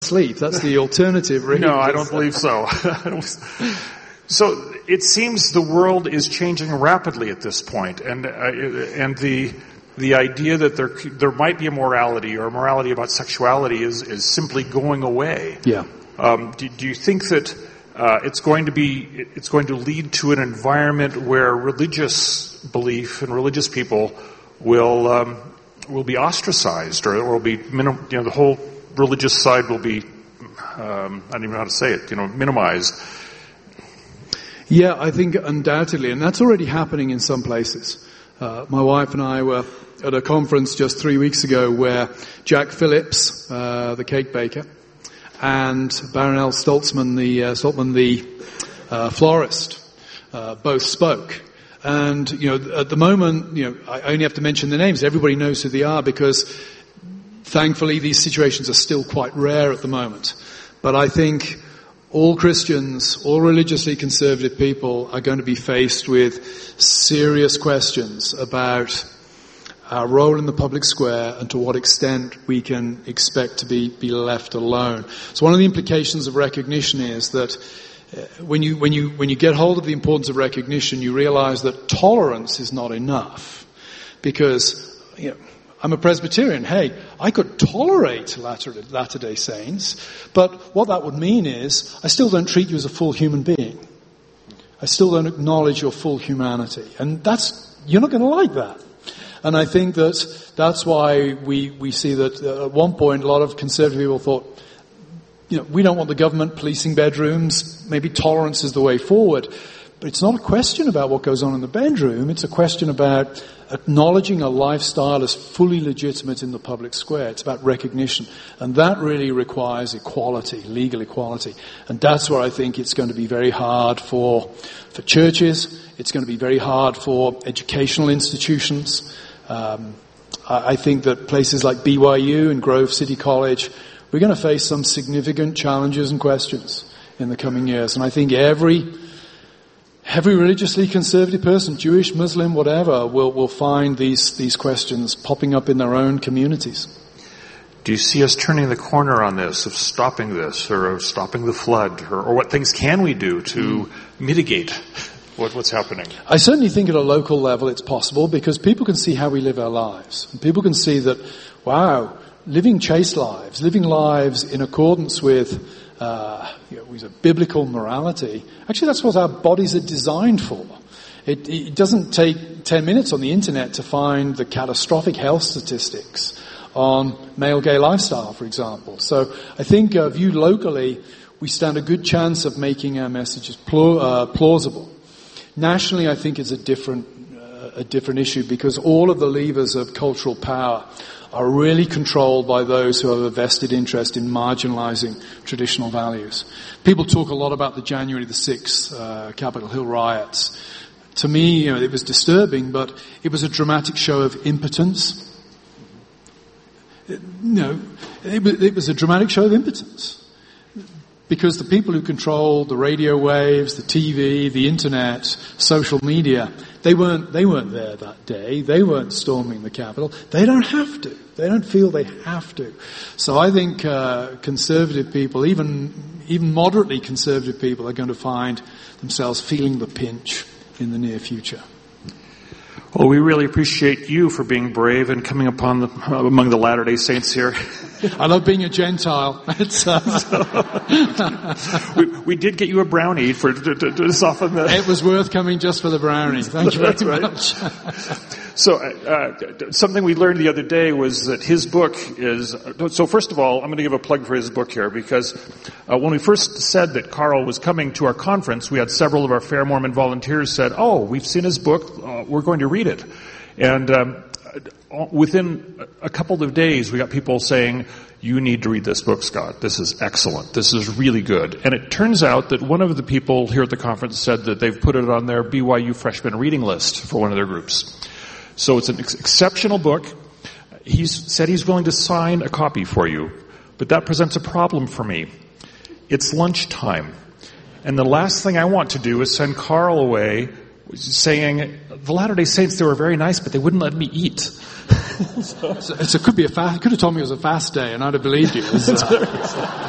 sleep. That's the alternative, really. No, I don't believe so. So it seems the world is changing rapidly at this point, and the idea that there might be a morality or a morality about sexuality is simply going away. Yeah. Do you think that it's going to lead to an environment where religious belief and religious people will be ostracized, or will be the whole religious side will be I don't even know how to say it, minimized? Yeah, I think undoubtedly, and that's already happening in some places. My wife and I were at a conference just 3 weeks ago where Jack Phillips, the cake baker, and Baronel Stoltzman, the florist, both spoke. And, at the moment, I only have to mention the names. Everybody knows who they are because, thankfully, these situations are still quite rare at the moment. But I think all Christians, all religiously conservative people are going to be faced with serious questions about our role in the public square and to what extent we can expect to be left alone. So one of the implications of recognition is that when you get hold of the importance of recognition, you realize that tolerance is not enough. Because, I'm a Presbyterian. Hey, I could tolerate Latter-day Saints, but what that would mean is I still don't treat you as a full human being. I still don't acknowledge your full humanity. And you're not going to like that. And I think that's why we see that at one point a lot of conservative people thought, we don't want the government policing bedrooms. Maybe tolerance is the way forward. But it's not a question about what goes on in the bedroom. It's a question about acknowledging a lifestyle as fully legitimate in the public square. It's about recognition. And that really requires equality, legal equality. And that's where I think it's going to be very hard for churches. It's going to be very hard for educational institutions. I think that places like BYU and Grove City College, we're going to face some significant challenges and questions in the coming years. And I think every religiously conservative person, Jewish, Muslim, whatever, will find these questions popping up in their own communities. Do you see us turning the corner on this, of stopping this, or of stopping the flood, or what things can we do to mitigate what's happening? I certainly think at a local level it's possible, because people can see how we live our lives. And people can see that, wow, living chaste lives, living lives in accordance with with a biblical morality. Actually, that's what our bodies are designed for. It doesn't take 10 minutes on the internet to find the catastrophic health statistics on male-gay lifestyle, for example. So I think viewed locally, we stand a good chance of making our messages plausible. Nationally, I think it's a different issue, because all of the levers of cultural power are really controlled by those who have a vested interest in marginalizing traditional values. People talk a lot about the January the 6th Capitol Hill riots. To me, it was disturbing, but it was a dramatic show of impotence. It was a dramatic show of impotence. Because the people who control the radio waves, the TV, the internet, social media, they weren't there that day. They weren't storming the Capitol. They don't have to. They don't feel they have to. So I think conservative people, even moderately conservative people, are going to find themselves feeling the pinch in the near future. Well, we really appreciate you for being brave and coming among the Latter-day Saints here. I love being a Gentile. We did get you a brownie to soften the... It was worth coming just for the brownie. Thank you very much. So, something we learned the other day was that his book is... So first of all, I'm going to give a plug for his book here, because when we first said that Carl was coming to our conference, we had several of our Fair Mormon volunteers said, "Oh, we've seen his book, we're going to read it." And within a couple of days, we got people saying, "You need to read this book, Scott. This is excellent. This is really good." And it turns out that one of the people here at the conference said that they've put it on their BYU freshman reading list for one of their groups. So it's an exceptional book. He's said he's willing to sign a copy for you, but that presents a problem for me. It's lunchtime, and the last thing I want to do is send Carl away saying, "The Latter-day Saints, they were very nice, but they wouldn't let me eat." So it could have told me it was a fast day, and I'd have believed you.